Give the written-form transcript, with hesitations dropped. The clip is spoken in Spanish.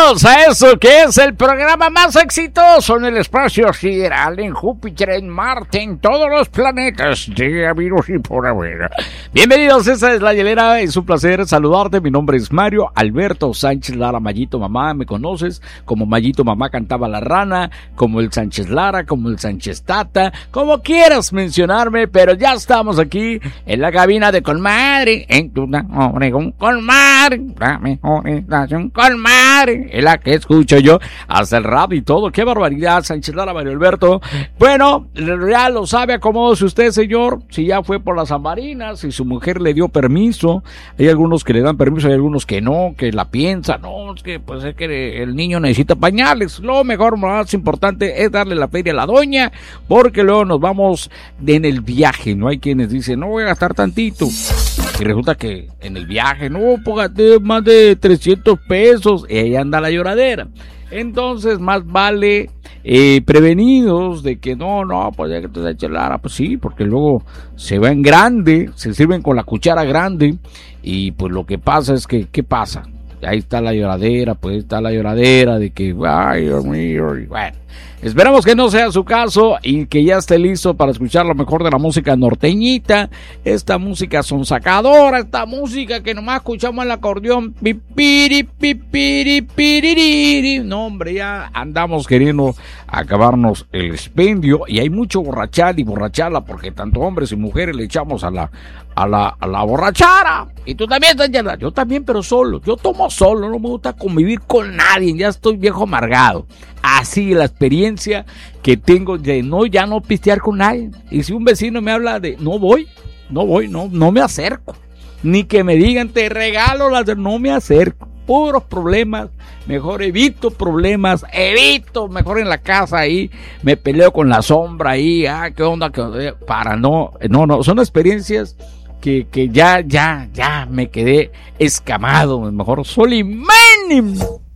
Bienvenidos a eso que es el programa más exitoso en el espacio sideral, en Júpiter, en Marte, en todos los planetas de virus y por haber. Bienvenidos, esa es La Hielera, es un placer saludarte. Mi nombre es Mario Alberto Sánchez Lara, Mayito Mamá, me conoces como Mayito Mamá Cantaba la Rana, como el Sánchez Lara, como el Sánchez Tata, como quieras mencionarme, pero ya estamos aquí en la cabina de Colmadre, en tu Oregón, Colmadre, la mejor estación Colmadre, es la que escucho yo, hasta el rap y todo. Qué barbaridad, Sánchez Lara, Mario Alberto. Bueno, ya lo sabe, acomódese usted, señor, si ya fue por las Ambarinas, si su mujer le dio permiso. Hay algunos que le dan permiso, hay algunos que no, que la piensan, no, es que pues es que el niño necesita pañales. Lo mejor, más importante es darle la feria a la doña, porque luego nos vamos en el viaje, ¿no? Hay quienes dicen, no voy a gastar tantito, y resulta que en el viaje, no, póngate más de 300 pesos, y ahí anda la lloradera. Entonces, más vale prevenidos de que no, pues ya que te eche Lara, pues sí, porque luego se va en grande, se sirven con la cuchara grande, y pues lo que pasa es que, ¿qué pasa? Ahí está la lloradera, pues está la lloradera de que, ay, Dios mío, y bueno. Esperamos que no sea su caso y que ya esté listo para escuchar lo mejor de la música norteñita, esta música sonsacadora, esta música que nomás escuchamos el acordeón, pipiri, pipiri, piriri. No, hombre, ya andamos queriendo acabarnos el expendio y hay mucho borrachar y borrachala porque tanto hombres y mujeres le echamos a la borrachara. Y tú también, yo también, pero solo, yo tomo solo, no me gusta convivir con nadie, ya estoy viejo amargado. Así la experiencia que tengo de ya no pistear con nadie. Y si un vecino me habla de no me acerco. Ni que me digan te regalo no me acerco. Puros problemas, mejor evito problemas, mejor en la casa ahí, me peleo con la sombra ahí, qué onda, para no, son experiencias que ya me quedé escamado, mejor Solimán.